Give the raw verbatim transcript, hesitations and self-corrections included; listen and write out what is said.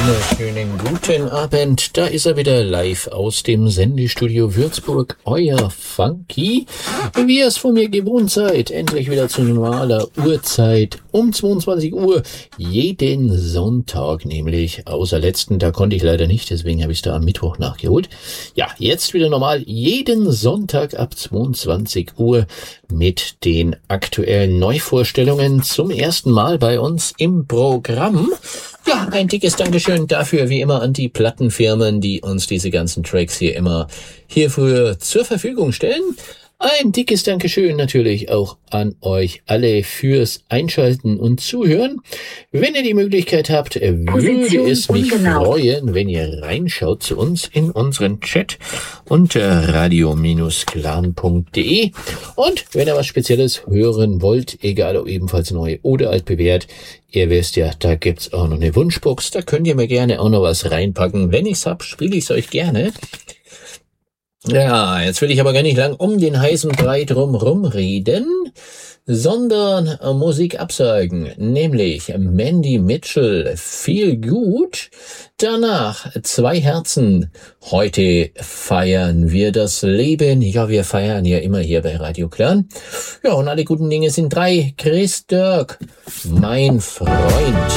Wunderschönen guten Abend, da ist er wieder live aus dem Sendestudio Würzburg, euer Funky. Wie ihr es von mir gewohnt seid, endlich wieder zu normaler Uhrzeit um zweiundzwanzig Uhr, jeden Sonntag nämlich, außer letzten, da konnte ich leider nicht, deswegen habe ich es da am Mittwoch nachgeholt. Ja, jetzt wieder normal, jeden Sonntag ab zweiundzwanzig Uhr mit den aktuellen Neuvorstellungen zum ersten Mal bei uns im Programm. Ja, ein dickes Dankeschön dafür, wie immer, an die Plattenfirmen, die uns diese ganzen Tracks hier immer hierfür zur Verfügung stellen. Ein dickes Dankeschön natürlich auch an euch alle fürs Einschalten und Zuhören. Wenn ihr die Möglichkeit habt, würde es mich freuen, wenn ihr reinschaut zu uns in unseren Chat unter radio Bindestrich clan punkt de. Und wenn ihr was Spezielles hören wollt, egal ob ebenfalls neu oder altbewährt, ihr wisst ja, da gibt's auch noch eine Wunschbox, da könnt ihr mir gerne auch noch was reinpacken. Wenn ich's hab, spiele ich's euch gerne. Ja, jetzt will ich aber gar nicht lang um den heißen Brei drum rumreden, sondern Musik absagen, nämlich Mandy Mitchell, Feel Good. Danach Zwei Herzen. Heute feiern wir das Leben. Ja, wir feiern ja immer hier bei Radio Clan. Ja, und alle guten Dinge sind drei. Chris Dirk, mein Freund.